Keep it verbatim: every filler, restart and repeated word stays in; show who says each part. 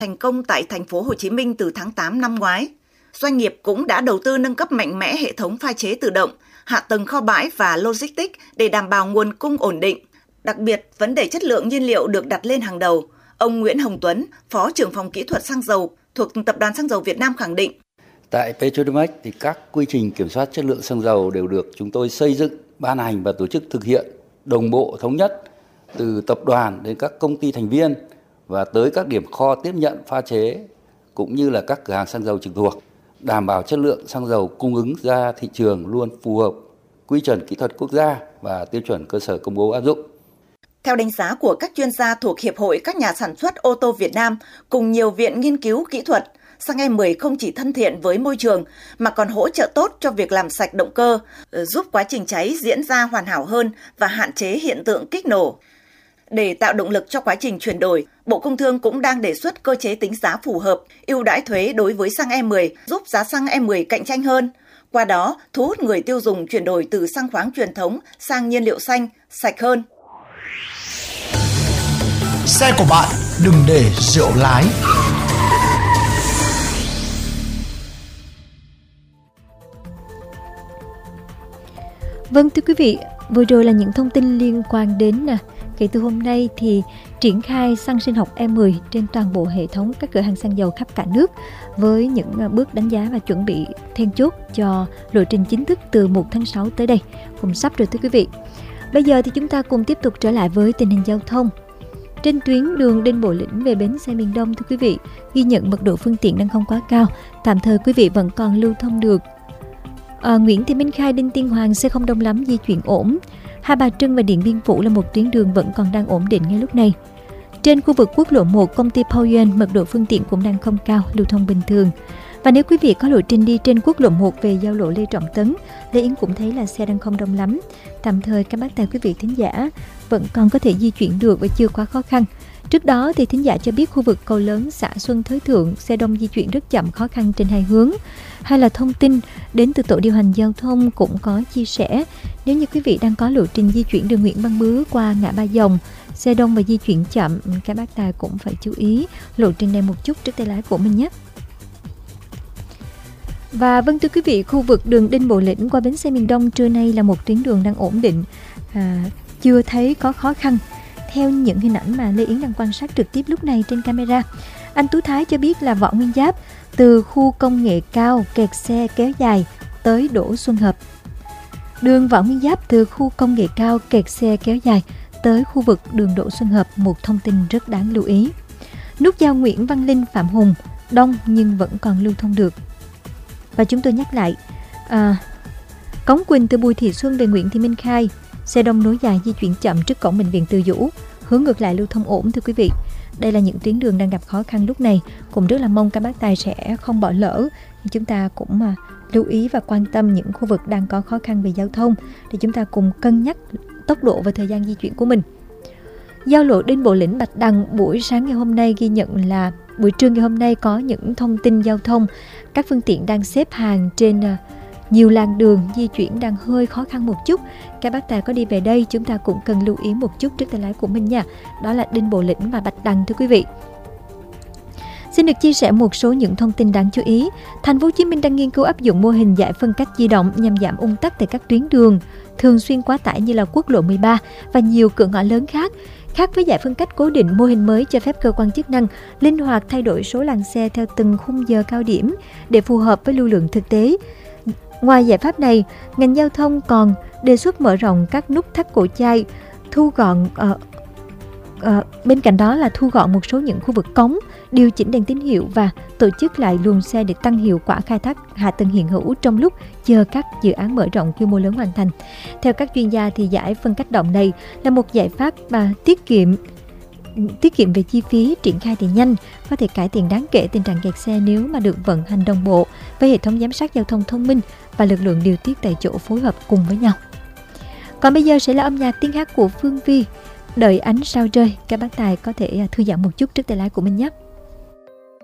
Speaker 1: thành công tại thành phố Hồ Chí Minh từ tháng tám năm ngoái. Doanh nghiệp cũng đã đầu tư nâng cấp mạnh mẽ hệ thống pha chế tự động, hạ tầng kho bãi và logistics để đảm bảo nguồn cung ổn định. Đặc biệt, vấn đề chất lượng nhiên liệu được đặt lên hàng đầu. Ông Nguyễn Hồng Tuấn, Phó trưởng phòng kỹ thuật xăng dầu thuộc Tập đoàn Xăng dầu Việt Nam khẳng định.
Speaker 2: Tại Petrolimex thì các quy trình kiểm soát chất lượng xăng dầu đều được chúng tôi xây dựng, ban hành và tổ chức thực hiện đồng bộ thống nhất từ tập đoàn đến các công ty thành viên và tới các điểm kho tiếp nhận pha chế cũng như là các cửa hàng xăng dầu trực thuộc, đảm bảo chất lượng xăng dầu cung ứng ra thị trường luôn phù hợp quy chuẩn kỹ thuật quốc gia và tiêu chuẩn cơ sở công bố áp dụng.
Speaker 1: Theo đánh giá của các chuyên gia thuộc Hiệp hội các nhà sản xuất ô tô Việt Nam cùng nhiều viện nghiên cứu kỹ thuật, xăng E mười không chỉ thân thiện với môi trường mà còn hỗ trợ tốt cho việc làm sạch động cơ, giúp quá trình cháy diễn ra hoàn hảo hơn và hạn chế hiện tượng kích nổ. Để tạo động lực cho quá trình chuyển đổi, Bộ Công Thương cũng đang đề xuất cơ chế tính giá phù hợp, ưu đãi thuế đối với xăng E mười, giúp giá xăng E mười cạnh tranh hơn. Qua đó, thu hút người tiêu dùng chuyển đổi từ xăng khoáng truyền thống sang nhiên liệu xanh, sạch hơn.
Speaker 3: Xe của bạn đừng để rượu lái.
Speaker 4: Vâng thưa quý vị, vừa rồi là những thông tin liên quan đến nè. Kể từ hôm nay thì triển khai xăng sinh học E mười trên toàn bộ hệ thống các cửa hàng xăng dầu khắp cả nước với những bước đánh giá và chuẩn bị then chốt cho lộ trình chính thức từ một tháng sáu tới đây. Cũng sắp rồi thưa quý vị. Bây giờ thì chúng ta cùng tiếp tục trở lại với tình hình giao thông. Trên tuyến đường Đinh Bộ Lĩnh về bến xe miền Đông thưa quý vị, ghi nhận mật độ phương tiện đang không quá cao, tạm thời quý vị vẫn còn lưu thông được. À, Nguyễn Thị Minh Khai, Đinh Tiên Hoàng xe không đông lắm, di chuyển ổn. Hai Bà Trưng và Điện Biên Phủ là một tuyến đường vẫn còn đang ổn định ngay lúc này. Trên khu vực quốc lộ một, công ty Poyen, mật độ phương tiện cũng đang không cao, lưu thông bình thường. Và nếu quý vị có lộ trình đi trên quốc lộ một về giao lộ Lê Trọng Tấn, Lê Yến cũng thấy là xe đang không đông lắm. Tạm thời các bác tài quý vị thính giả vẫn còn có thể di chuyển được và chưa quá khó khăn. Trước đó thì thính giả cho biết khu vực cầu lớn xã Xuân Thới Thượng xe đông di chuyển rất chậm, khó khăn trên hai hướng. Hay là thông tin đến từ tổ điều hành giao thông cũng có chia sẻ, nếu như quý vị đang có lộ trình di chuyển đường Nguyễn Văn Bứa qua ngã Ba Dòng, xe đông và di chuyển chậm, các bác tài cũng phải chú ý lộ trình này một chút trước tay lái của mình nhé. Và vâng thưa quý vị, khu vực đường Đinh Bộ Lĩnh qua bến xe miền Đông trưa nay là một tuyến đường đang ổn định, à, chưa thấy có khó khăn. Theo những hình ảnh mà Lê Yến đang quan sát trực tiếp lúc này trên camera, anh Tú Thái cho biết là Võ Nguyên Giáp từ khu công nghệ cao kẹt xe kéo dài tới Đỗ Xuân Hợp. Đường Võ Nguyên Giáp từ khu công nghệ cao kẹt xe kéo dài tới khu vực đường Đỗ Xuân Hợp, một thông tin rất đáng lưu ý. Nút giao Nguyễn Văn Linh Phạm Hùng đông nhưng vẫn còn lưu thông được. Và chúng tôi nhắc lại, à, Cống Quỳnh từ Bùi Thị Xuân về Nguyễn Thị Minh Khai, xe đông nối dài di chuyển chậm trước cổng bệnh viện Từ Dũ, hướng ngược lại lưu thông ổn thưa quý vị. Đây là những tuyến đường đang gặp khó khăn lúc này, cũng rất là mong các bác tài sẽ không bỏ lỡ. Chúng ta cũng mà lưu ý và quan tâm những khu vực đang có khó khăn về giao thông để chúng ta cùng cân nhắc tốc độ và thời gian di chuyển của mình. Giao lộ Đinh Bộ Lĩnh Bạch Đằng buổi sáng ngày hôm nay ghi nhận là buổi trưa ngày hôm nay có những thông tin giao thông, các phương tiện đang xếp hàng trên nhiều làn đường, di chuyển đang hơi khó khăn một chút. Các bác tài có đi về đây chúng ta cũng cần lưu ý một chút trước tay lái của mình nha. Đó là Đinh Bộ Lĩnh và Bạch Đằng thưa quý vị. Xin được chia sẻ một số những thông tin đáng chú ý. Thành phố Hồ Chí Minh đang nghiên cứu áp dụng mô hình giải phân cách di động nhằm giảm ùn tắc tại các tuyến đường thường xuyên quá tải như là quốc lộ mười ba và nhiều cửa ngõ lớn khác. Khác với giải phân cách cố định, mô hình mới cho phép cơ quan chức năng linh hoạt thay đổi số làn xe theo từng khung giờ cao điểm để phù hợp với lưu lượng thực tế. Ngoài giải pháp này, ngành giao thông còn đề xuất mở rộng các nút thắt cổ chai, thu gọn uh, uh, bên cạnh đó là thu gọn một số những khu vực cống, điều chỉnh đèn tín hiệu và tổ chức lại luồng xe để tăng hiệu quả khai thác hạ tầng hiện hữu trong lúc chờ các dự án mở rộng quy mô lớn hoàn thành. Theo các chuyên gia thì giải phân cách động này là một giải pháp mà tiết kiệm tiết kiệm về chi phí, triển khai thì nhanh, có thể cải thiện đáng kể tình trạng kẹt xe nếu mà được vận hành đồng bộ với hệ thống giám sát giao thông thông minh và lực lượng điều tiết tại chỗ phối hợp cùng với nhau. Còn bây giờ sẽ là âm nhạc tiếng hát của Phương Vi, Đợi Ánh Sao Rơi. Các bác tài có thể thư giãn một chút trước tay lái của mình nhé.